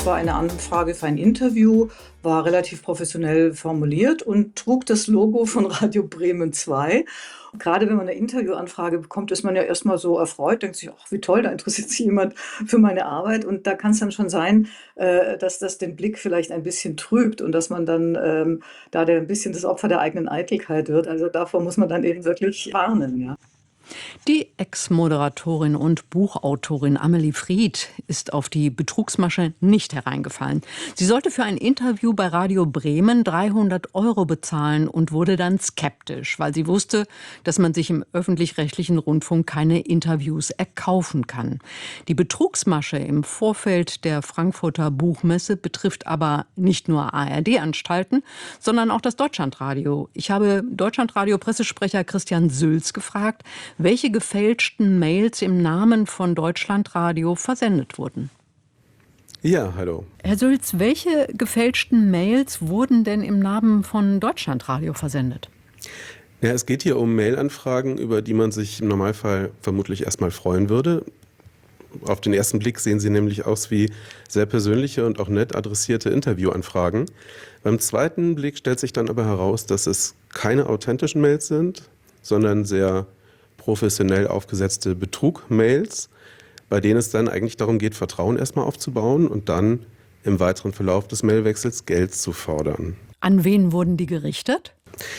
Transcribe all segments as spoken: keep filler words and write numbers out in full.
Das war eine Anfrage für ein Interview, war relativ professionell formuliert und trug das Logo von Radio Bremen zwei. Gerade wenn man eine Interviewanfrage bekommt, ist man ja erstmal so erfreut, denkt sich: „Ach, wie toll, da interessiert sich jemand für meine Arbeit." Und da kann es dann schon sein, äh, dass das den Blick vielleicht ein bisschen trübt und dass man dann, ähm, da der 'n bisschen das Opfer der eigenen Eitelkeit wird. Also, davor muss man dann eben wirklich warnen, ja. Die Ex-Moderatorin und Buchautorin Amelie Fried ist auf die Betrugsmasche nicht hereingefallen. Sie sollte für ein Interview bei Radio Bremen dreihundert Euro bezahlen und wurde dann skeptisch, weil sie wusste, dass man sich im öffentlich-rechtlichen Rundfunk keine Interviews erkaufen kann. Die Betrugsmasche im Vorfeld der Frankfurter Buchmesse betrifft aber nicht nur A R D-Anstalten, sondern auch das Deutschlandradio. Ich habe Deutschlandradio-Pressesprecher Christian Sülz gefragt, welche gefälschten Mails im Namen von Deutschlandradio versendet wurden. Ja, hallo. Herr Sülz, welche gefälschten Mails wurden denn im Namen von Deutschlandradio versendet? Ja, es geht hier um Mailanfragen, über die man sich im Normalfall vermutlich erstmal freuen würde. Auf den ersten Blick sehen sie nämlich aus wie sehr persönliche und auch nett adressierte Interviewanfragen. Beim zweiten Blick stellt sich dann aber heraus, dass es keine authentischen Mails sind, sondern sehr professionell aufgesetzte Betrug-Mails, bei denen es dann eigentlich darum geht, Vertrauen erstmal aufzubauen und dann im weiteren Verlauf des Mailwechsels Geld zu fordern. An wen wurden die gerichtet?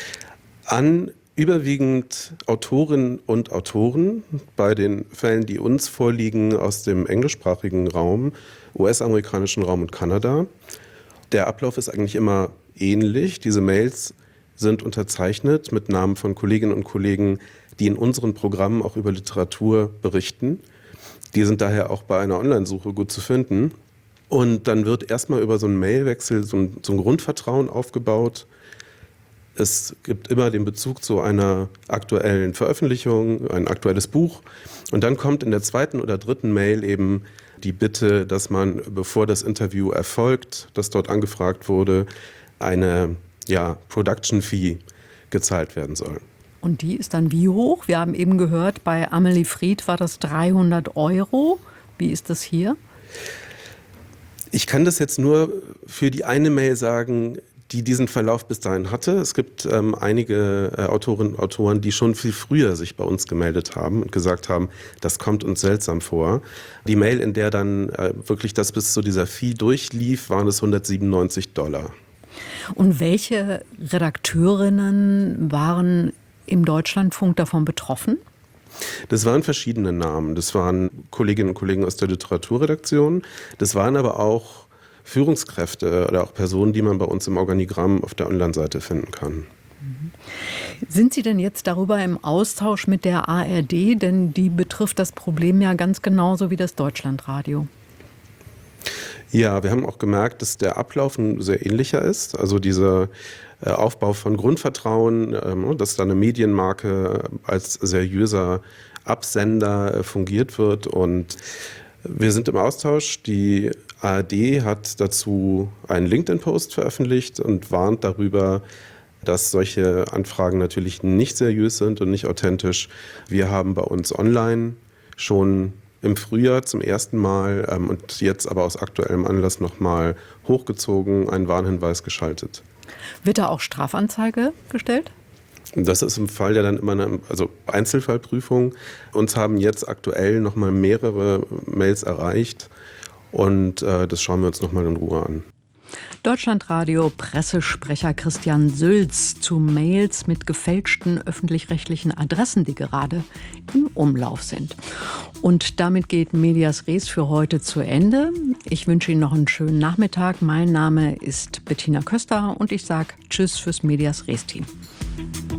An überwiegend Autorinnen und Autoren. Bei den Fällen, die uns vorliegen, aus dem englischsprachigen Raum, U S-amerikanischen Raum und Kanada. Der Ablauf ist eigentlich immer ähnlich. Diese Mails sind unterzeichnet mit Namen von Kolleginnen und Kollegen, die in unseren Programmen auch über Literatur berichten. Die sind daher auch bei einer Online-Suche gut zu finden. Und dann wird erstmal über so einen Mailwechsel so ein, so ein Grundvertrauen aufgebaut. Es gibt immer den Bezug zu einer aktuellen Veröffentlichung, ein aktuelles Buch. Und dann kommt in der zweiten oder dritten Mail eben die Bitte, dass man, bevor das Interview erfolgt, das dort angefragt wurde, eine ja, Production Fee gezahlt werden soll. Und die ist dann wie hoch? Wir haben eben gehört, bei Amelie Fried war das dreihundert Euro. Wie ist das hier? Ich kann das jetzt nur für die eine Mail sagen, die diesen Verlauf bis dahin hatte. Es gibt ähm, einige äh, Autorinnen und Autoren, die schon viel früher sich bei uns gemeldet haben und gesagt haben, das kommt uns seltsam vor. Die Mail, in der dann äh, wirklich das bis zu dieser Fee durchlief, waren es hundertsiebenundneunzig Dollar. Und welche Redakteurinnen waren im Deutschlandfunk davon betroffen? Das waren verschiedene Namen. Das waren Kolleginnen und Kollegen aus der Literaturredaktion. Das waren aber auch Führungskräfte oder auch Personen, die man bei uns im Organigramm auf der Online-Seite finden kann. Sind Sie denn jetzt darüber im Austausch mit der A R D? Denn die betrifft das Problem ja ganz genauso wie das Deutschlandradio. Ja, wir haben auch gemerkt, dass der Ablauf ein sehr ähnlicher ist. Also dieser äh, Aufbau von Grundvertrauen, ähm, dass da eine Medienmarke als seriöser Absender äh, fungiert wird. Und wir sind im Austausch. Die A R D hat dazu einen LinkedIn-Post veröffentlicht und warnt darüber, dass solche Anfragen natürlich nicht seriös sind und nicht authentisch. Wir haben bei uns online schon im Frühjahr zum ersten Mal ähm, und jetzt aber aus aktuellem Anlass nochmal hochgezogen, einen Warnhinweis geschaltet. Wird da auch Strafanzeige gestellt? Das ist im Fall ja dann immer eine also Einzelfallprüfung. Uns haben jetzt aktuell nochmal mehrere Mails erreicht und äh, das schauen wir uns nochmal in Ruhe an. Deutschlandradio-Pressesprecher Christian Sülz zu Mails mit gefälschten öffentlich-rechtlichen Adressen, die gerade im Umlauf sind. Und damit geht Medias Res für heute zu Ende. Ich wünsche Ihnen noch einen schönen Nachmittag. Mein Name ist Bettina Köster und ich sage Tschüss fürs Medias Res-Team.